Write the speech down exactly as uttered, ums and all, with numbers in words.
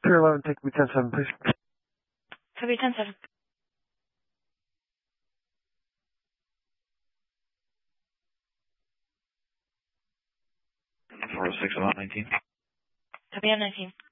Pier eleven, take me ten seven, please. Copy ten seven. four oh six, about nineteen. Copy on nineteen.